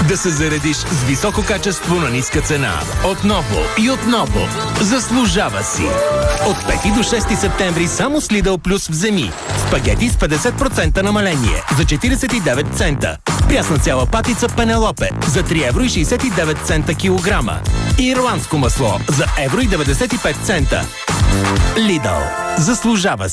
да се заредиш с високо качество на ниска цена. Отново и отново. Заслужава си! От 5 до 6 септември само с Lidl Plus вземи. Спагети с 50% намаление за 49 цента. Прясна цяла патица Пенелопе за 3,69 евро килограма. И ирландско масло за 1,95 евро. Lidl. Заслужава